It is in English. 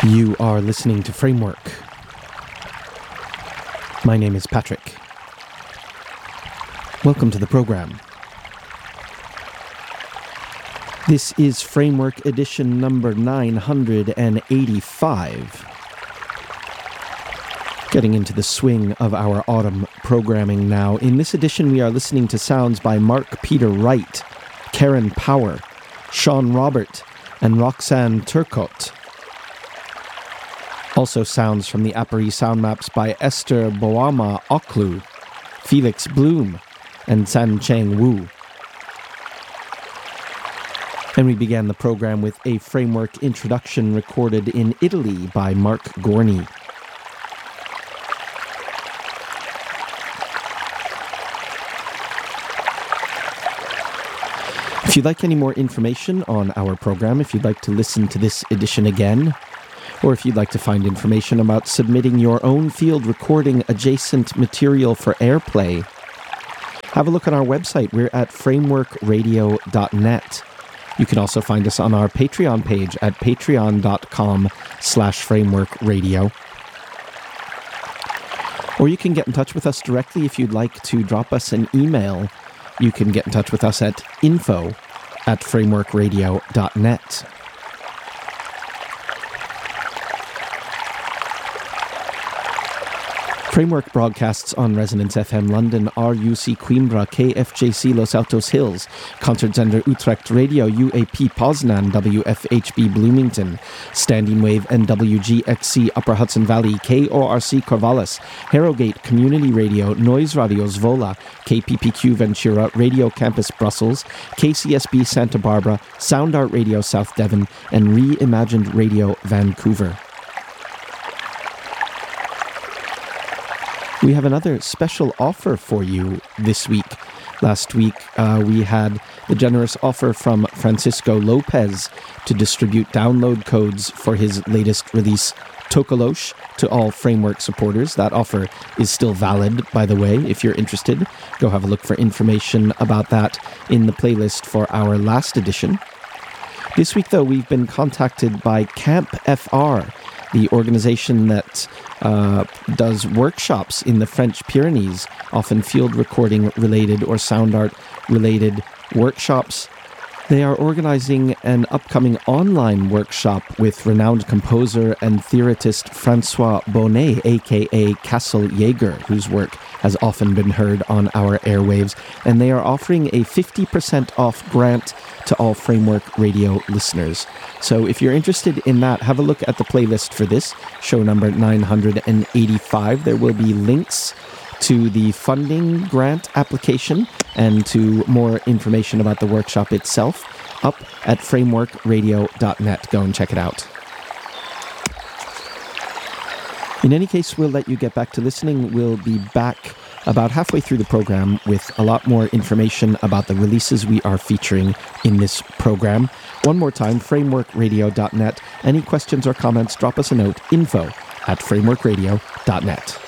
You are listening to Framework. My name is Patrick. Welcome to the program. This is Framework edition number 985. Getting into the swing of our autumn programming now. In this edition, we are listening to sounds by Mark Peter Wright, Karen Power, Sean Robert, and Roxanne Turcotte. Also sounds from the Apari sound maps by Esther Boama Oklu, Felix Bloom, and San Cheng Wu. And we began the program with a Framework introduction recorded in Italy by Mark Gorney. If you'd like any more information on our program, if you'd like to listen to this edition again, or if you'd like to find information about submitting your own field recording adjacent material for airplay, have a look on our website. We're at frameworkradio.net. You can also find us on our Patreon page at patreon.com/frameworkradio. Or you can get in touch with us directly if you'd like to drop us an email. You can get in touch with us at info@frameworkradio.net. Framework broadcasts on Resonance FM London, RUC Coimbra, KFJC Los Altos Hills, Concertzender Utrecht Radio, UAP Poznan, WFHB Bloomington, Standing Wave and WGXC Upper Hudson Valley, KORC Corvallis, Harrogate Community Radio, Noise Radio Zwolle, KPPQ Ventura, Radio Campus Brussels, KCSB Santa Barbara, Sound Art Radio South Devon, and Reimagined Radio Vancouver. We have another special offer for you this week. Last week, we had the generous offer from Francisco Lopez to distribute download codes for his latest release, Tokolosh, to all Framework supporters. That offer is still valid, by the way. If you're interested, go have a look for information about that in the playlist for our last edition. This week, though, we've been contacted by Camp FR, the organization that does workshops in the French Pyrenees, often field recording related or sound art related workshops. They are organizing an upcoming online workshop with renowned composer and theoretist Francois Bonnet, aka Castle Jaeger, whose work has often been heard on our airwaves, and they are offering a 50% off grant to all Framework Radio listeners. So if you're interested in that, have a look at the playlist for this, show number 985. There will be links to the funding grant application and to more information about the workshop itself up at frameworkradio.net. Go and check it out. In any case, we'll let you get back to listening. We'll be back about halfway through the program with a lot more information about the releases we are featuring in this program. One more time, frameworkradio.net. Any questions or comments, drop us a note, info@frameworkradio.net.